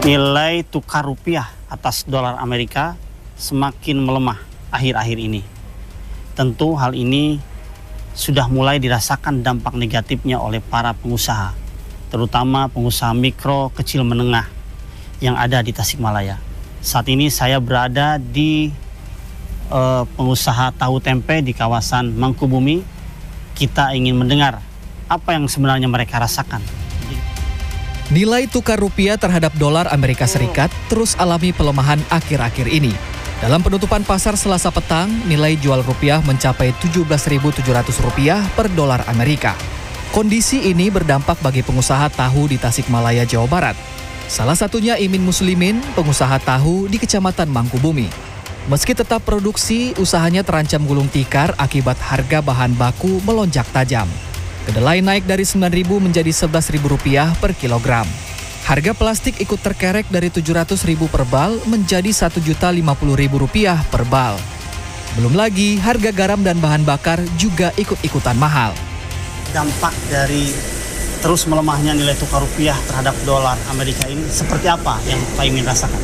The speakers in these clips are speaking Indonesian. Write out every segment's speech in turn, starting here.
Nilai tukar rupiah atas dolar Amerika semakin melemah akhir-akhir ini. Tentu hal ini sudah mulai dirasakan dampak negatifnya oleh para pengusaha, terutama pengusaha mikro, kecil, menengah yang ada di Tasikmalaya. Saat ini saya berada di pengusaha tahu tempe di kawasan Mangkubumi. Kita ingin mendengar apa yang sebenarnya mereka rasakan. Nilai tukar rupiah terhadap dolar Amerika Serikat terus alami pelemahan akhir-akhir ini. Dalam penutupan pasar Selasa petang, nilai jual rupiah mencapai Rp17.700 per dolar Amerika. Kondisi ini berdampak bagi pengusaha tahu di Tasikmalaya, Jawa Barat. Salah satunya Imin Muslimin, pengusaha tahu di Kecamatan Mangkubumi. Meski tetap produksi, usahanya terancam gulung tikar akibat harga bahan baku melonjak tajam. Kedelai naik dari Rp9.000 menjadi Rp11.000 per kilogram. Harga plastik ikut terkerek dari Rp700.000 per bal menjadi Rp1.050.000 per bal. Belum lagi harga garam dan bahan bakar juga ikut-ikutan mahal. Dampak dari terus melemahnya nilai tukar rupiah terhadap dolar Amerika ini seperti apa yang Pak Imin rasakan?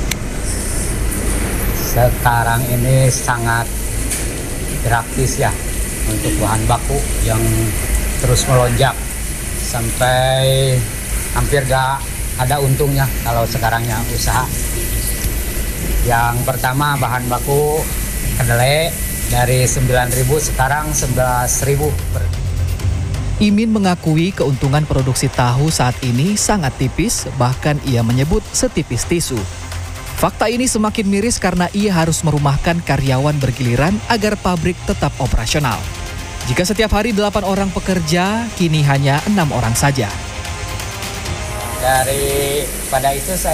Sekarang ini sangat drastis ya untuk bahan baku yang terus melonjak sampai hampir gak ada untungnya kalau sekarangnya usaha. Yang pertama bahan baku kedelai dari Rp9.000 sekarang Rp11.000 per. Imin mengakui keuntungan produksi tahu saat ini sangat tipis, bahkan ia menyebut setipis tisu. Fakta ini semakin miris karena ia harus merumahkan karyawan bergiliran agar pabrik tetap operasional. Jika setiap hari 8 orang pekerja, kini hanya 6 orang saja. Daripada itu saya